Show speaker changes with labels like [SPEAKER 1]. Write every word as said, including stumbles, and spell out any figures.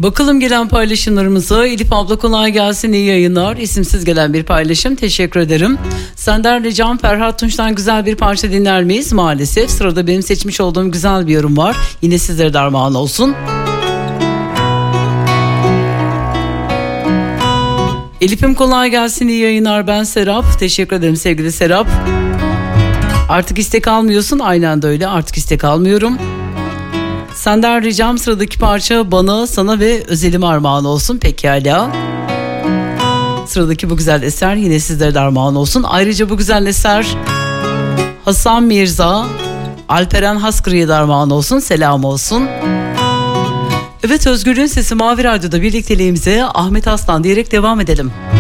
[SPEAKER 1] Bakalım gelen paylaşımlarımıza. Elif abla kolay gelsin, iyi yayınlar. İsimsiz gelen bir paylaşım, teşekkür ederim. Senden ricam Ferhat Tunç'tan güzel bir parça dinler miyiz? Maalesef sırada benim seçmiş olduğum güzel bir yorum var. Yine sizlere de armağan olsun. Elif'im kolay gelsin, iyi yayınlar, ben Serap. Teşekkür ederim sevgili Serap. Artık istek almıyorsun, aynen de öyle, artık istek almıyorum. Senden ricam sıradaki parça bana, sana ve özelim armağan olsun. Pekala. Sıradaki bu güzel eser yine sizlere de armağan olsun. Ayrıca bu güzel eser Hasan Mirza, Alperen Haskırı'ya da armağan olsun. Selam olsun. Evet, Özgürlüğün Sesi Mavi Radyo'da birlikteliğimize Ahmet Aslan diyerek devam edelim.